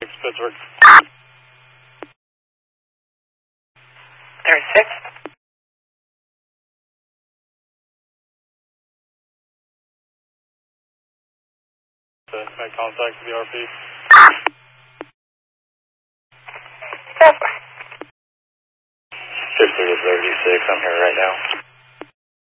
Pittsburgh. There's 6. Make contact with the RP. That's fine. 50 to 36, I'm here right now.